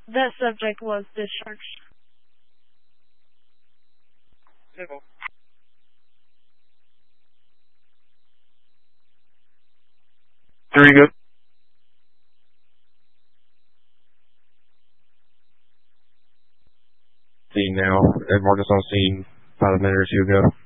The subject was discharged. Civil. Very good. Scene now. Ed Marcus on scene about a minute or two ago.